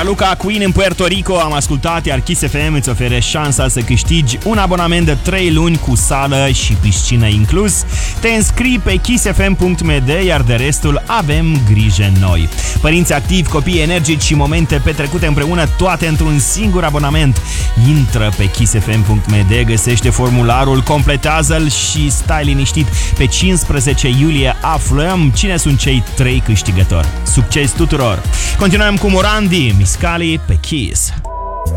Raluca Queen în Puerto Rico am ascultat, iar Kiss FM îți oferă șansa să câștigi un abonament de 3 luni cu sală și piscină inclus. Te înscrii pe kissfm.md, iar de restul avem grijă noi. Părinți activi, copii energici și momente petrecute împreună, toate într-un singur abonament. Intră pe kissfm.md, găsește formularul, completează-l și stai liniștit. Pe 15 iulie aflăm cine sunt cei 3 câștigători. Succes tuturor! Continuăm cu Morandi, Miscali pe Kiss.